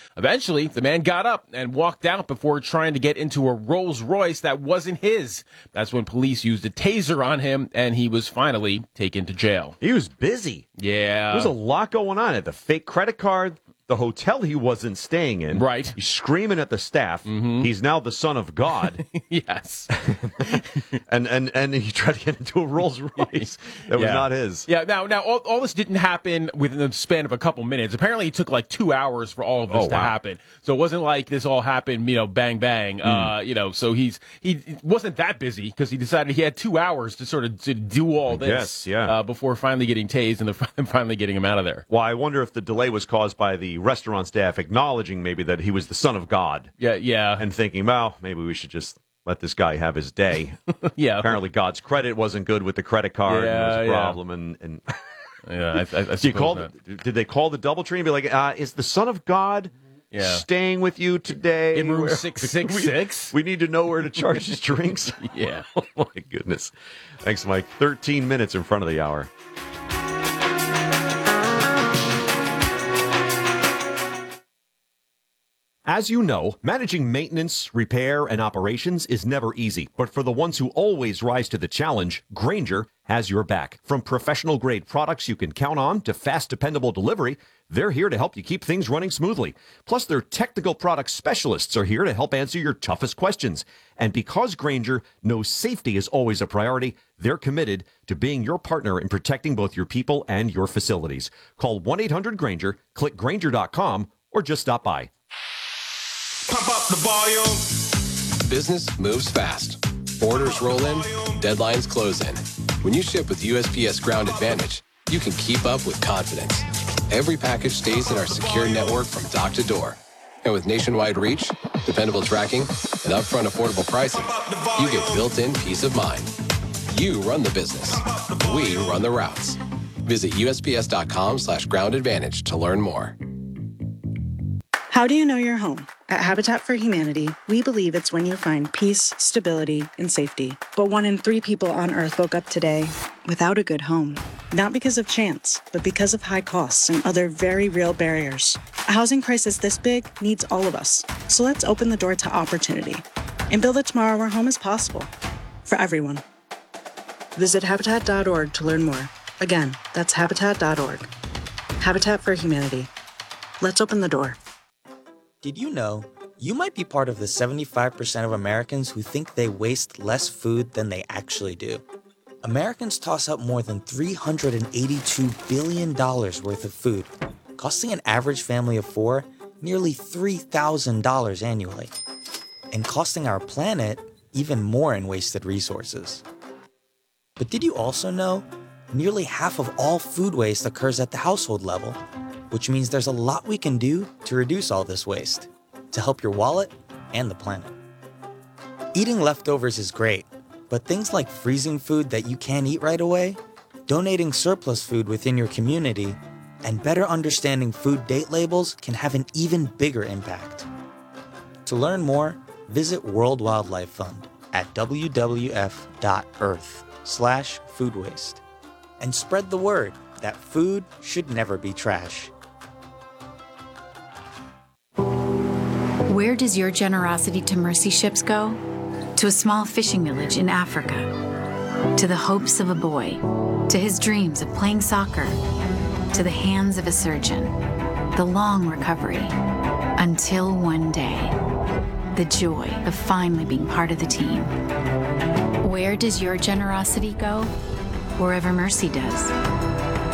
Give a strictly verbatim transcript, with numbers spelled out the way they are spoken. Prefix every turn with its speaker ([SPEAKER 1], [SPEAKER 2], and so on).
[SPEAKER 1] Eventually, the man got up and walked out before trying to get into a Rolls Royce that wasn't his. That's when police used a taser on him, and he was finally taken to jail.
[SPEAKER 2] He was busy.
[SPEAKER 1] Yeah.
[SPEAKER 2] There's a lot going on at the fake credit card, the hotel he wasn't staying in.
[SPEAKER 1] Right.
[SPEAKER 2] He's screaming at the staff.
[SPEAKER 1] Mm-hmm.
[SPEAKER 2] He's now the son of God.
[SPEAKER 1] Yes.
[SPEAKER 2] and, and and he tried to get into a Rolls Royce that was
[SPEAKER 1] yeah.
[SPEAKER 2] not his.
[SPEAKER 1] Yeah, now, now all, all this didn't happen within the span of a couple minutes. Apparently, it took like two hours for all of this
[SPEAKER 2] Oh,
[SPEAKER 1] to
[SPEAKER 2] wow.
[SPEAKER 1] happen. So it wasn't like this all happened, you know, bang, bang.
[SPEAKER 2] Mm.
[SPEAKER 1] Uh, you know, so he's he wasn't that busy because he decided he had two hours to sort of to do all
[SPEAKER 2] I
[SPEAKER 1] this
[SPEAKER 2] guess, yeah.
[SPEAKER 1] uh, before finally getting tased and the, finally getting him out of there.
[SPEAKER 2] Well, I wonder if the delay was caused by the restaurant staff acknowledging maybe that he was the son of God.
[SPEAKER 1] Yeah, yeah.
[SPEAKER 2] And thinking, well, maybe we should just let this guy have his day.
[SPEAKER 1] Yeah.
[SPEAKER 2] Apparently God's credit wasn't good with the credit card.
[SPEAKER 1] Yeah,
[SPEAKER 2] and there was a
[SPEAKER 1] yeah.
[SPEAKER 2] problem. And, and
[SPEAKER 1] Yeah, I, I, I
[SPEAKER 2] Do you call
[SPEAKER 1] suppose
[SPEAKER 2] the, did they call the DoubleTree and be like, uh, is the son of God
[SPEAKER 1] Yeah.
[SPEAKER 2] staying with you today?
[SPEAKER 1] in room
[SPEAKER 2] Where-
[SPEAKER 1] six six six.
[SPEAKER 2] We need to know where to charge his drinks.
[SPEAKER 1] Yeah.
[SPEAKER 2] Oh, my goodness. Thanks, Mike. thirteen minutes in front of the hour. As you know, managing maintenance, repair, and operations is never easy. But for the ones who always rise to the challenge, Grainger has your back. From professional-grade products you can count on to fast, dependable delivery, they're here to help you keep things running smoothly. Plus, their technical product specialists are here to help answer your toughest questions. And because Grainger knows safety is always a priority, they're committed to being your partner in protecting both your people and your facilities. Call one eight hundred Grainger, click Grainger dot com, or just stop by.
[SPEAKER 3] Pump up the volume.
[SPEAKER 4] Business moves fast. Orders roll in, deadlines close in. When you ship with U S P S Ground Advantage, you can keep up with confidence. Every package stays in our secure network from dock to door. And with nationwide reach, dependable tracking, and upfront affordable pricing, you get built-in peace of mind. You run the business. We run the routes. Visit U S P S dot com slash ground advantage to learn more.
[SPEAKER 5] How do you know your home? At Habitat for Humanity, we believe it's when you find peace, stability, and safety. But one in three people on Earth woke up today without a good home. Not because of chance, but because of high costs and other very real barriers. A housing crisis this big needs all of us. So let's open the door to opportunity and build a tomorrow where home is possible for everyone. Visit Habitat dot org to learn more. Again, that's Habitat dot org. Habitat for Humanity. Let's open the door.
[SPEAKER 6] Did you know you might be part of the seventy-five percent of Americans who think they waste less food than they actually do? Americans toss up more than three hundred eighty-two billion dollars worth of food, costing an average family of four nearly three thousand dollars annually, and costing our planet even more in wasted resources. But did you also know nearly half of all food waste occurs at the household level? Which means there's a lot we can do to reduce all this waste, to help your wallet and the planet. Eating leftovers is great, but things like freezing food that you can't eat right away, donating surplus food within your community, and better understanding food date labels can have an even bigger impact. To learn more, visit World Wildlife Fund at w w f dot earth slash food waste and spread the word that food should never be trash.
[SPEAKER 7] Where does your generosity to mercy ships go? To a small fishing village in Africa. To the hopes of a boy. To his dreams of playing soccer. To the hands of a surgeon. The long recovery. Until one day. The joy of finally being part of the team. Where does your generosity go? Wherever mercy does.